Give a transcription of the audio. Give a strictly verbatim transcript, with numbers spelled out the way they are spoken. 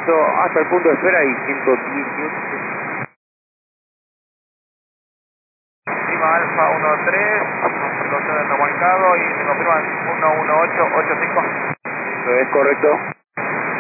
descenso hasta el punto de espera y ciento dieciocho. Lima Alfa uno tres, precaución del remolcado y me confirman uno uno ocho ocho cinco. Eso es correcto.